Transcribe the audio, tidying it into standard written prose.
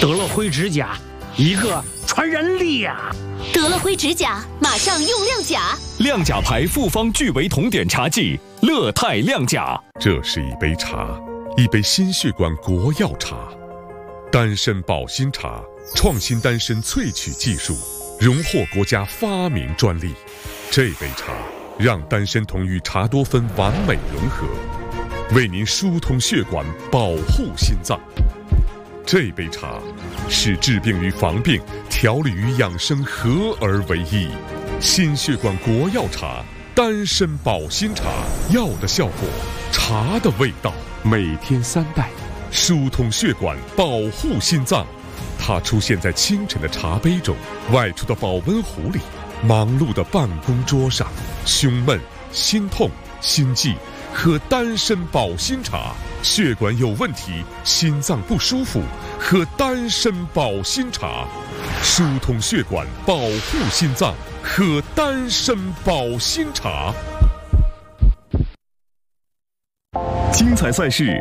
得了灰指甲，一个传人力呀！ 得了灰指甲，马上用亮甲。 亮甲牌复方聚维酮碘茶剂，乐泰亮甲。 这是一杯茶，一杯心血管国药茶，丹参保心茶，创新丹参萃取技术，荣获国家发明专利。这杯茶让丹参酮与茶多酚完美融合，为您疏通血管，保护心脏。这杯茶是治病与防病、调理与养生合而为一。心血管国药茶，丹参保心茶，药的效果，茶的味道。每天3袋，疏通血管，保护心脏。它出现在清晨的茶杯中，外出的保温壶里，忙碌的办公桌上。胸闷、心痛、心悸，喝丹参保心茶。血管有问题，心脏不舒服，喝丹参保心茶。疏通血管，保护心脏，喝丹参保心茶。 精彩赛事，